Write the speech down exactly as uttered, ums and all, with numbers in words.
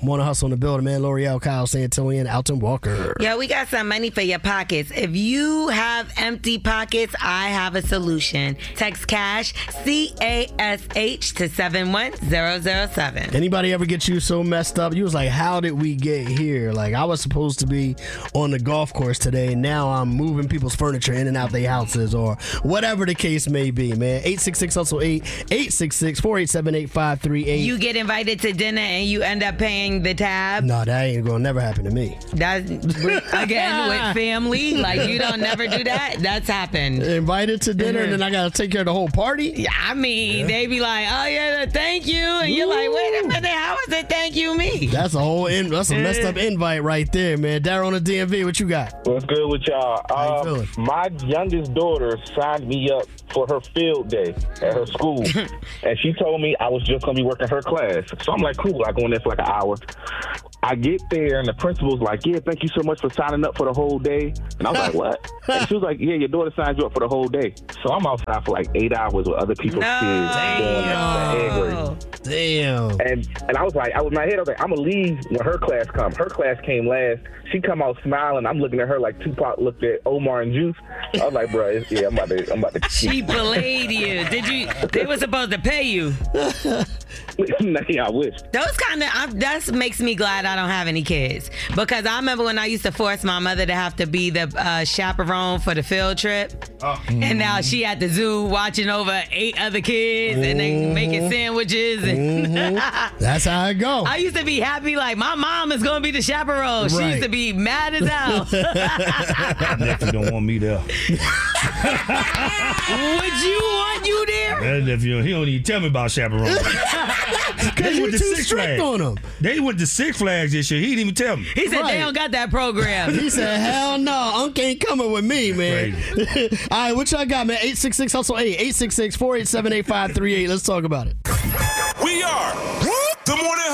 Morning Hustle in the building, man. L'Oreal, Kyle Santillan, Alton Walker. Yeah, we got some money for your pockets. If you have empty pockets, I have a solution. Text cash, C A S H, to seven one zero zero seven. Anybody ever get you so messed up? You was like, how did we get here? Like, I was supposed to be on the golf course today. Now I'm moving people's furniture in and out their houses or whatever the case may be, man. eight six six hustle eight, eight six six, four eight seven, eight five three eight. You get invited to dinner and you end up paying the tab. No, that ain't gonna never happen to me. That's, again, with family, like, you don't never do that. That's happened. Invited to dinner Mm-hmm. and then I gotta take care of the whole party? Yeah, I mean, Yeah. they be like, oh, yeah, thank you. And you're like, wait a minute, how is it thank you me? That's a whole, in, that's a messed up invite right there, man. Darryl on the D M V, what you got? What's good with y'all? How you Uh, feeling? my youngest daughter signed me up for her field day at her school, and she told me I was just going to be working her class. So I'm like, cool, I go in there for like an hour. I get there, and the principal's like, yeah, thank you so much for signing up for the whole day. And I was like, what? And she was like, yeah, your daughter signed you up for the whole day. So I'm outside for like eight hours with other people's No. kids doing like the egg race. Damn. And and I was like, I was in my head, I was like, I'm gonna leave when her class comes. Her class came last. She come out smiling. I'm looking at her like Tupac looked at Omar and Juice. I was like, bro, it's, yeah, I'm about to, I'm about to. She belayed you. Did you? They were supposed to pay you. Yeah, I wish. Those kind of, that makes me glad I don't have any kids. Because I remember when I used to force my mother to have to be the uh, chaperone for the field trip. Oh. And now she at the zoo watching over eight other kids and they making sandwiches. And That's how it go. I used to be happy like my mom is going to be the chaperone. She Right. used to be mad as hell. Nephew don't want me there. Would you want you there? That nephew, he don't even tell me about chaperone. Because you too strict on him. They went to Six Flags this year. He didn't even tell me. He said Right. they don't got that program. He said, hell no, Unc ain't coming with me, man. All right, what y'all got, man? eight six six hustle eight, eight six six, four eight seven, eight five three eight. Let's talk about it. We are the Morning